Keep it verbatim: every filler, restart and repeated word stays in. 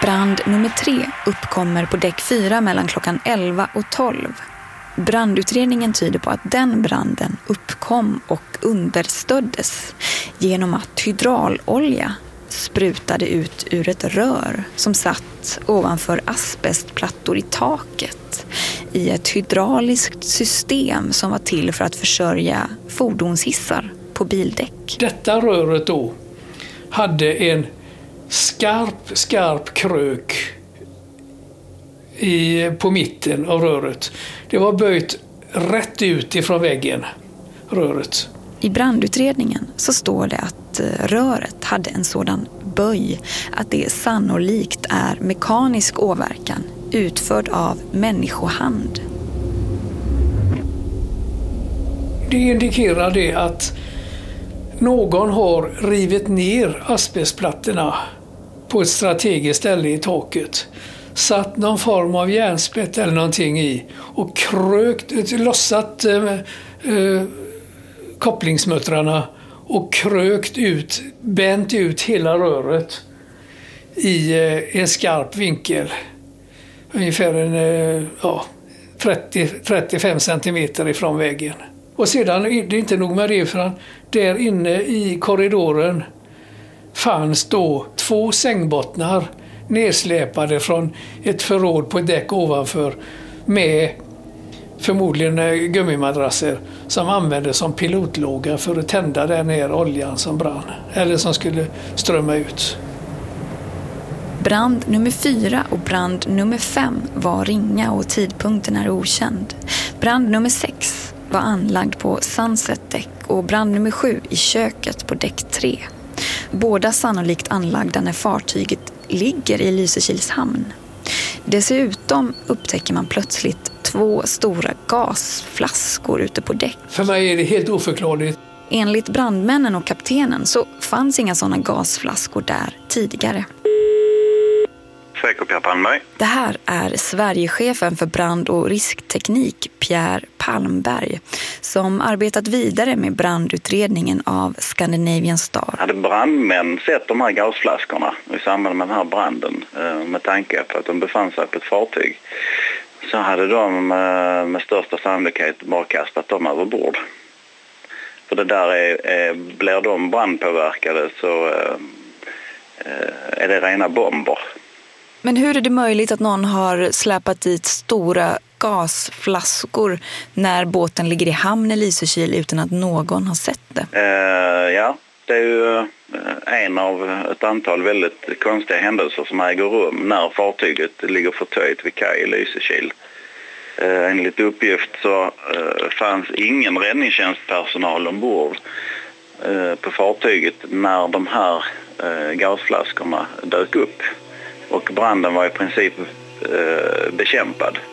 Brand nummer tre uppkommer på däck fyra mellan klockan elva och tolv. Brandutredningen tyder på att den branden uppkom och understöddes genom att hydraulolja sprutade ut ur ett rör som satt ovanför asbestplattor i taket i ett hydrauliskt system som var till för att försörja fordonshissar på bildäck. Detta röret då hade en skarp, skarp krök i, på mitten av röret. Det var böjt rätt ut ifrån väggen, röret. I brandutredningen så står det att röret hade en sådan böj att det sannolikt är mekanisk åverkan utförd av människohand. Det indikerar det att någon har rivit ner asbestplattorna på ett strategiskt ställe i taket, satt någon form av järnspett eller någonting i och krökt, lossat eh, eh, kopplingsmuttrarna och krökt ut, bänt ut hela röret i eh, en skarp vinkel. Ungefär en, eh, ja, trettio till trettiofem centimeter ifrån väggen. Och sedan är det inte nog med det, för där inne i korridoren fanns då två sängbottnar nedsläpade från ett förråd på ett däck ovanför med förmodligen gummimadrasser som användes som pilotlåga för att tända den här oljan som brann eller som skulle strömma ut. Brand nummer fyra och brand nummer fem var ringa och tidpunkten är okänd. Brand nummer sex var anlagd på Sunset-däck och brand nummer sju i köket på däck tre. Båda sannolikt anlagda när fartyget ligger i Lysekils hamn. Dessutom upptäcker man plötsligt två stora gasflaskor ute på däck. För mig är det helt oförklarligt. Enligt brandmännen och kaptenen så fanns inga sådana gasflaskor där tidigare. Det här är Sverigechefen för brand- och riskteknik, Pierre Palmberg, som arbetat vidare med brandutredningen av Scandinavian Star. Hade brandmän sett de här gasflaskorna i samband med den här branden, med tanke på att de befann sig på ett fartyg, så hade de med största sannolikhet bara kastat dem över bord. För det där är, är blir de brandpåverkade så är det rena bomber. Men hur är det möjligt att någon har släpat dit stora gasflaskor när båten ligger i hamn i Lysekil utan att någon har sett det? Uh, ja, det är ju en av ett antal väldigt konstiga händelser som äger rum när fartyget ligger förtöjt vid kaj i Lysekil. Uh, enligt uppgift så uh, fanns ingen räddningstjänstpersonal ombord uh, på fartyget när de här uh, gasflaskorna dök upp. Och branden var i princip eh, bekämpad.